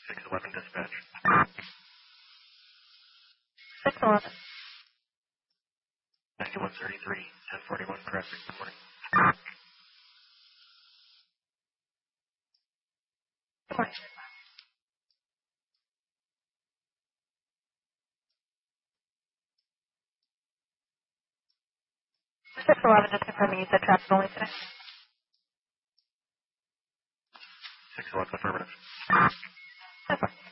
611 dispatch. 611. 9133, 1041 traffic. Good morning. Good morning. 611, just confirming you said traffic only today. 611 affirmative. That's fine.